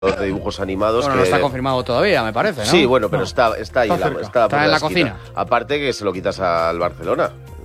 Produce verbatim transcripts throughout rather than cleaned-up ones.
de dibujos animados. Bueno, que... no está confirmado todavía, me parece, ¿no? Sí, bueno, pero no. está, está ahí, está, la, está, está en la cocina. Aparte que se lo quitas al Barcelona.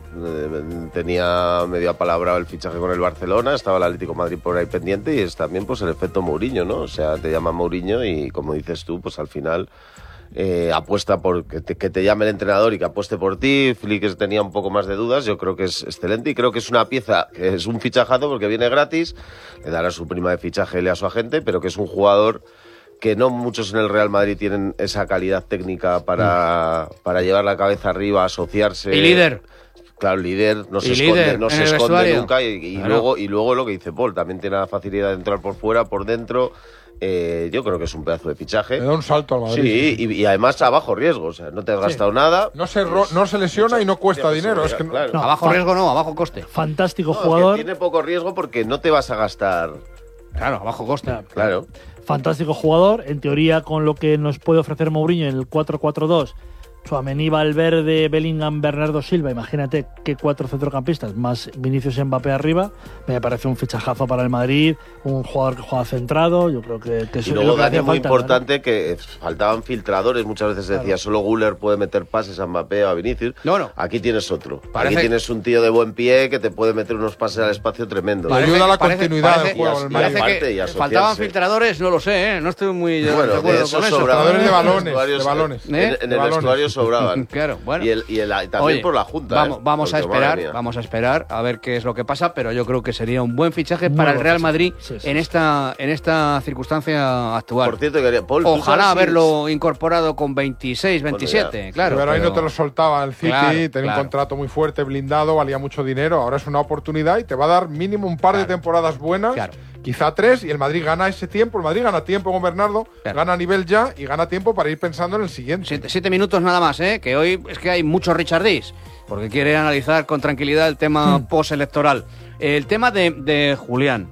Tenía medio apalabrado el fichaje con el Barcelona, estaba el Atlético de Madrid por ahí pendiente y es también pues el efecto Mourinho, ¿no? O sea, te llama Mourinho y como dices tú, pues al final eh, apuesta por que te, que te llame el entrenador y que apueste por ti. Flick tenía un poco más de dudas, yo creo que es excelente y creo que es una pieza, que es un fichajazo porque viene gratis, le dará su prima de fichaje a su agente, pero que es un jugador que no muchos en el Real Madrid tienen esa calidad técnica para, mm. para llevar la cabeza arriba, asociarse. Y líder. Claro, líder, no se esconde, no se esconde nunca y, y, claro. luego, y luego lo que dice Paul, también tiene la facilidad de entrar por fuera, por dentro. Eh, yo creo que es un pedazo de fichaje. Le da un salto al Madrid. Sí, y, y además a bajo riesgo, o sea, no te has sí. gastado nada. No se, ro no se lesiona y no cuesta dinero. Es que no, claro. no, a bajo riesgo no, a bajo coste. Fantástico no, jugador. Que tiene poco riesgo porque no te vas a gastar. Claro, a bajo coste. Claro. claro. Fantástico jugador, en teoría con lo que nos puede ofrecer Mourinho en el cuatro cuatro dos. Tchouaméni, Valverde, Bellingham, Bernardo Silva, imagínate qué cuatro centrocampistas, más Vinicius Mbappé arriba, me parece un fichajazo para el Madrid, un jugador que juega centrado, yo creo que, que y luego, es lo que Dani, muy falta, importante, ¿no? Que faltaban filtradores, muchas veces se decía, claro. solo Güler puede meter pases a Mbappé o a Vinicius, no, no. Aquí tienes otro, parece... aquí tienes un tío de buen pie que te puede meter unos pases al espacio tremendo. Parece, ayuda a la parece, continuidad parece, del juego. Y, y aparte, y faltaban filtradores, no lo sé, ¿eh? No estoy muy bueno, de acuerdo eso con eso. Filtradores de balones, de balones. En, en el vestuario sobraban. Claro. Bueno, y, el, y, el, y también oye, por la Junta. Vamos, ¿eh? vamos a esperar, mía. vamos a esperar a ver qué es lo que pasa, pero yo creo que sería un buen fichaje Muy para el Real Madrid sí, sí, en esta en esta circunstancia actual. Por cierto, que Paul, ojalá haberlo si... incorporado con veintiséis, veintisiete, bueno, claro. Pero ahí pero... no te lo soltaba el City, claro, tenía claro. un contrato muy fuerte, blindado, valía mucho dinero, ahora es una oportunidad y te va a dar mínimo un par claro. de temporadas buenas. Claro. Quizá tres, y el Madrid gana ese tiempo, el Madrid gana tiempo con Bernardo, claro. gana a nivel ya y gana tiempo para ir pensando en el siguiente. Siete, siete minutos nada más, ¿eh? Que hoy es que hay mucho Richardís, porque quiere analizar con tranquilidad el tema hmm. postelectoral. El tema de, de Julián.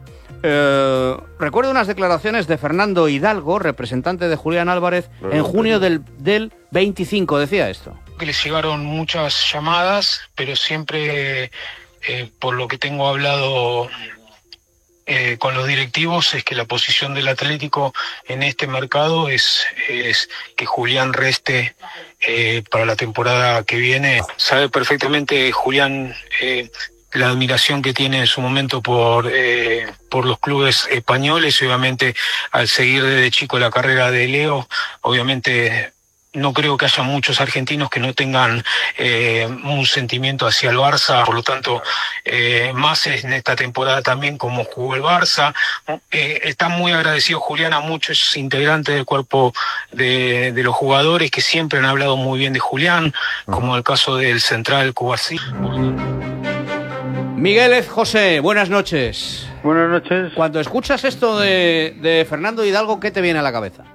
Eh, recuerdo unas declaraciones de Fernando Hidalgo, representante de Julián Álvarez, no, en junio del, del veinticinco, decía esto. Que les llegaron muchas llamadas, pero siempre, eh, por lo que tengo hablado... Eh, con los directivos es que la posición del Atlético en este mercado es, es que Julián reste eh, para la temporada que viene. Sabe perfectamente Julián eh, la admiración que tiene en su momento por, eh, por los clubes españoles y obviamente al seguir desde chico la carrera de Leo, obviamente... No creo que haya muchos argentinos que no tengan eh, un sentimiento hacia el Barça, por lo tanto, eh, más en esta temporada también como jugó el Barça. Eh, está muy agradecido Julián a muchos integrantes del cuerpo de, de los jugadores que siempre han hablado muy bien de Julián, como el caso del central Cubarsí. Miguel Ez José, buenas noches. Buenas noches. Cuando escuchas esto de, de Fernando Hidalgo, ¿qué te viene a la cabeza?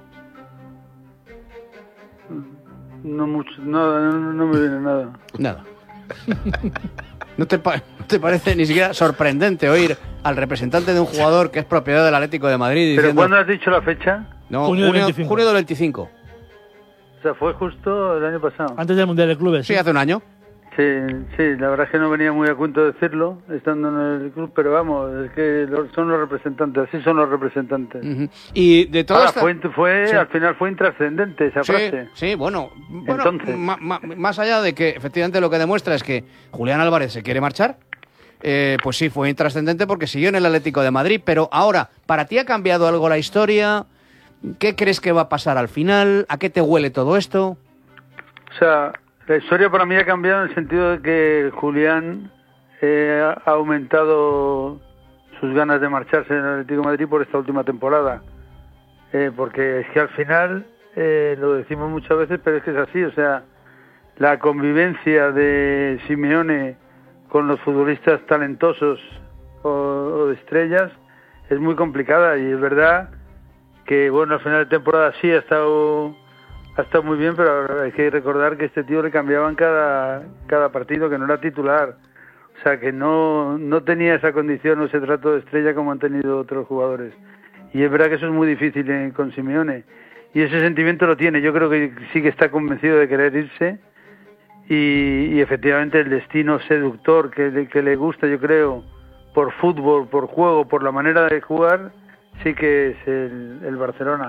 No mucho, nada, no, no me viene nada. Nada. ¿No te, pa ¿No te parece ni siquiera sorprendente oír al representante de un jugador que es propiedad del Atlético de Madrid ¿Pero diciendo... cuándo has dicho la fecha? No, junio, junio, del junio del veinticinco. O sea, fue justo el año pasado. Antes del Mundial de Clubes. Sí, sí, hace un año. Sí, sí, la verdad es que no venía muy a cuento decirlo, estando en el club, pero vamos, es que son los representantes, así son los representantes. Uh-huh. Y de todo Ahora, esta... fue, fue sí. al final fue intrascendente esa sí, frase. Sí, bueno, bueno Entonces... más allá de que efectivamente lo que demuestra es que Julián Álvarez se quiere marchar, eh, pues sí, fue intrascendente porque siguió en el Atlético de Madrid, pero ahora, ¿para ti ha cambiado algo la historia? ¿Qué crees que va a pasar al final? ¿A qué te huele todo esto? O sea... La historia para mí ha cambiado en el sentido de que Julián eh, ha aumentado sus ganas de marcharse en el Atlético de Madrid por esta última temporada. Eh, porque es que al final, eh, lo decimos muchas veces, pero es que es así. O sea, la convivencia de Simeone con los futbolistas talentosos o, o de estrellas es muy complicada. Y es verdad que, bueno, al final de temporada sí ha estado... Ha estado muy bien, pero hay que recordar que este tío le cambiaban cada, cada partido, que no era titular. O sea, que no, no tenía esa condición o ese trato de estrella como han tenido otros jugadores. Y es verdad que eso es muy difícil eh, con Simeone. Y ese sentimiento lo tiene. Yo creo que sí que está convencido de querer irse. Y, y efectivamente el destino seductor que le, que le gusta, yo creo, por fútbol, por juego, por la manera de jugar, sí que es el, el Barcelona.